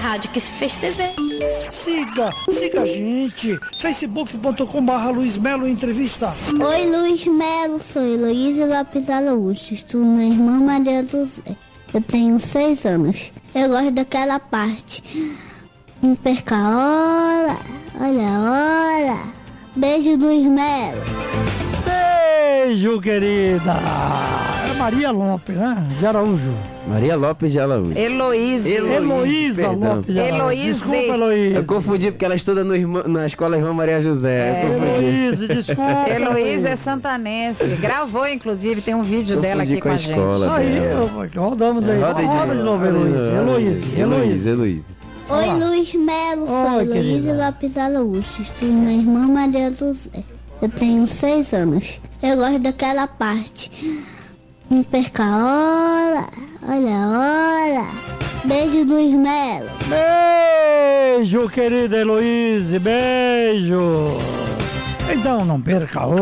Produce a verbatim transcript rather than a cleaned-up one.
rádio que se fez T V. Siga, siga a gente. facebook ponto com barra Luiz Melo Entrevista. Oi, Luiz Melo, sou Heloísa Lopes Araújo, estudo na irmã Maria José. Eu tenho seis anos. Eu gosto daquela parte. Não perca a hora, olha a hora. Beijo, Luiz Melo. Beijo, querida. É Maria Lopes, né? De Araújo. Maria Lopes de Araújo. Heloísa. Heloísa Lopes de Araújo. Heloísa. Desculpa, Heloísa. Eu confundi porque ela estuda no irmã, na escola Irmã Maria José. É. Heloísa, desculpa. Heloísa é santanense. Gravou, inclusive, tem um vídeo Confundi dela aqui com com a a escola. gente. Aí, dela. eu- rodamos aí. Roda Roda, de de novo, Heloísa. Heloísa. Heloísa. Heloísa. Oi, Olá. Luiz Melo, sou Oi, Heloísa querida. Lopes Araújo, estudo na irmã Maria José. Eu tenho seis anos. Eu gosto daquela parte. Não perca a hora, olha a hora. Beijo, Luiz Melo. Beijo, querida Heloísa. Beijo. Então, não perca a